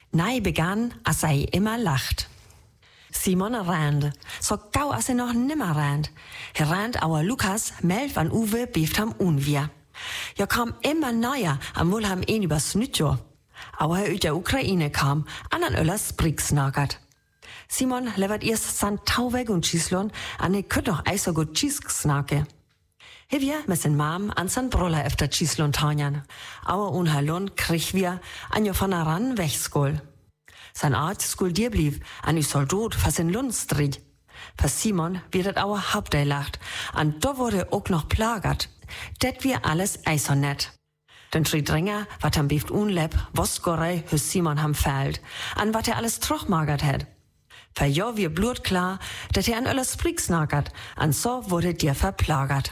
Nei begann, als sei immer lacht. Simon rannte, so gau als noch nimmer rannt. Er rannt auer Lukas, Melf an Uwe beeft ham unwier. Ja kam immer neuer, am wohl ham ihn übers Nütjo. Auer er ut der Ukraine kam, an Öllers Brix nagert. Simon levert erst san Tauweg und Schieslon, an ne könnt noch eiso gut Schießsnake. He wir mit sen Mam an san Broller efter Schieslon tanjan. Auer unhalon krieg wir an jo von ran wegskol. Sein Art skul dir blieb, an ich Soldat fast in Lundstrid. Für Simon wird das auer Hauptei lacht, an da wurde auch noch plagert. Det wir alles eiso net. Den Dränger, wat ham bieft unleb, Woskorei hüs Simon ham fällt, an wat alles trochmagert het. Für jo wir blut klar, dat an alles Brix nagert, an so wurde dir verplagert.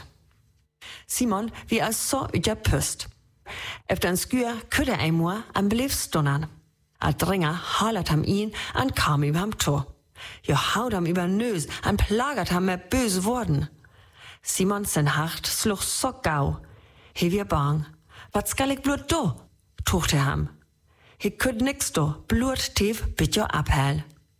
Simon wie als so üter püst. Efter en skür küdde einmur am Beliefsdonnern. Al Dränger halert ham ihn an kam über ham Tor. Jo haut ham über Nös, an plagert ham mehr böse Worten. Simon sen Hart sluch so gau. He wir bang. Wat skal ik blut do? Tuchte ham. He küd nix do, blut tief bit jo abhell.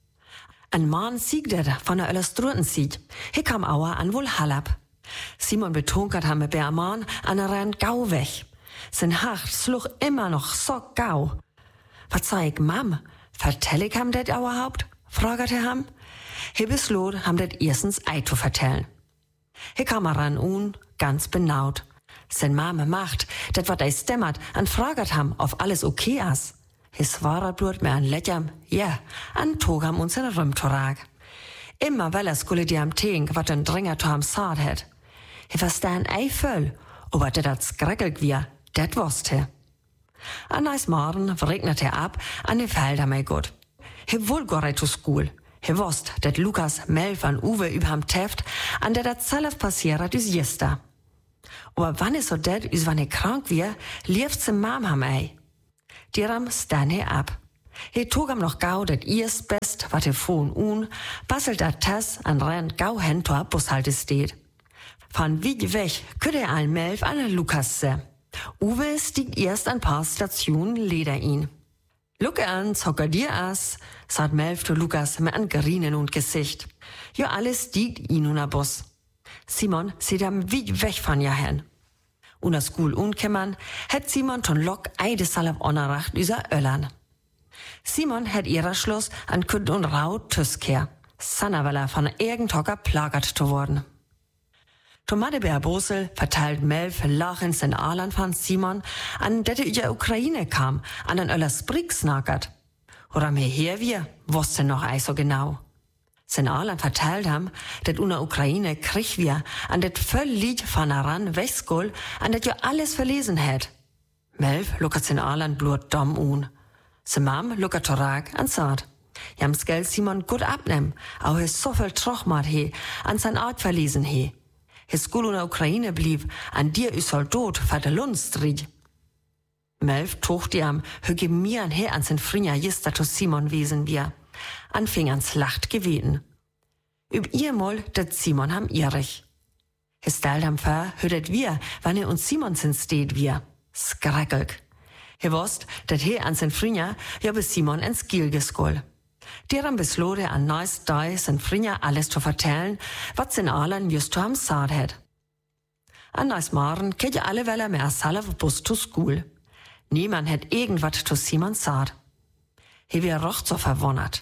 Ein Mann siegt er von der Öllerstruten sieht. He kam auer an wohl Hallab. Simon betonkert ham bei am Mann an er rennt gau weg. Sen Hart sluch immer noch so gau. Was sag ich, Mam? Vertell ich ham det überhaupt? Fragte ham. He beslot ham det erstens ei zu vertellen. He kam ran ganz benaut. Sen Mame macht, det wat ei stemmert, an fragert ham, ob alles okay as. His waret blut mir an Letjam, ja, an togam uns in Rümtorag. Immer weil skulle die am Tink, wat den Dränger to ham saad het. He verstaan ei föll, aber det dat skreckelt wir, det wusste. An eis Morgen regnete ab, an de Felder mei gut. He wohl gorre to school. He wusst, dat Lukas, Melf an Uwe über ham Teft, an der dat zelf passiert is jester. Aber wann is so det, is wann he krank wir, lieft se Mam ham ei. Dieram stan he ab. He tog am noch gau dat iers best, wat he fohn basselt dat Tess an rennt gau hen to ab Bushalte steht. Van wie weg, kütte er allen Melf an Lukas se. Uwe stiegt erst ein paar Stationen leder ihn. Lucke an, zocker dir as, sagt Melf zu Lukas mit an Grinen und Gesicht. Jo alles stiegt ihn un a Bus. Simon sieht am wie weg von ja hen. Un a Skul unkämmern, het Simon ton Lock eide salab oneracht üser Öllern. Simon het ihrer Schluss an Künd und Rau Tüskehr. Sannerweller von irgendhocker plagert zu worden. Tomate Bär Bosel verteilt Melf lachens in Arland von Simon, an dette über Ukraine kam, an den Öllers Brix nagert. Oder mir her wir, wusste noch ei so genau. Sen Arland verteilt ham, dat una Ukraine krieg wir, an det völl Lied von aran wegskol, an det jo alles verlesen het. Melf luckert sen Arland blut dumm Se Mam luckert torag an Saat. Jams Geld Simon gut abnehm, auch es so viel Trochmat he, an sein Art verlesen he. His Skul in der Ukraine blieb, an dir is Soldat für der Lundstrid. Melf tucht die am, hüge mir an her an sen Frinja jister to Simon wesen wir. Anfing ans Lacht geweten. Üb ihr Moll, dat Simon ham irrig. His Dal ham ver, hüdet wir, wann er uns Simon sind steht wir. Skreckig. He wusst, dat he an sen Frinja, ja bis Simon ins Giel geskol. Deram beslode an neus Dei sen Frinja alles zu vertellen, wat sen Alan just to ham saad het. An neus Maren ket ja alle Weller mehr salaf bus to Skul. Niemand het irgendwat to Simon saad. He wir roch so verwundert.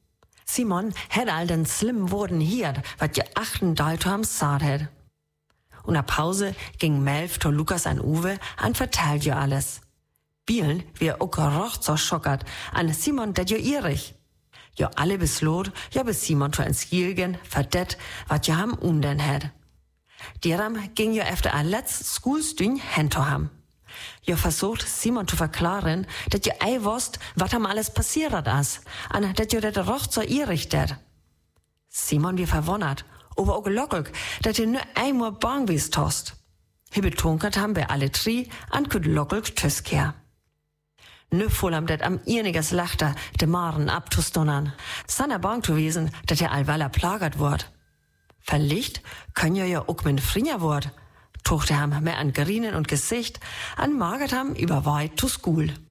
Simon het all den slim Worten hiert, wat je 8 Dei to ham saad het. Und a Pause ging Melf to Lukas an Uwe an vertellt jo alles. Bielen wir auch roch so schockert an Simon dat jo irrig. Jo alle beslot, ja bis Simon to ins Gielgen, verdet, wat jo ham den het. Deram ging jo efter a letzt Skulstüng hento ham. Jo versucht Simon zu verklaren, dat jo ei wusst, wat ham alles passiert as, an dat jo dat roch so irrig det. Simon wie verwundert, aber auch lockig, dat jo nur einmal bang wies tost. He betonkert ham bei alle tri an küd lockig tüskehr. Nu voll am det am irniges Lachter de Maren abtustonnern. Sanna bang zu wesen, dat allweller plagert wort. Verlicht können ja auch mit Frinja wort. Tuchte ham mehr an Grinen und Gesicht, an magert ham über weit to Skul.